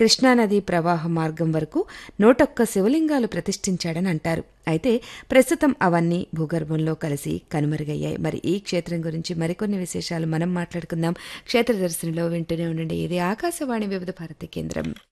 కృష్ణానది ప్రవాహ మార్గం వరకు 101 శివలింగాలు ప్రతిష్ఠించాడని అంటారు. అయితే ప్రస్తుతం అవన్నీ భూగర్భంలో కలిసి కనుమరుగయ్యాయి. మరి ఈ క్షేత్రం గురించి మరికొన్ని విశేషాలు మనం మాట్లాడుకుందాం క్షేత్ర దర్శనిలో. వింటూనే ఉండండి. ఇది ఆకాశవాణి వివిధ భారతి కేంద్రం.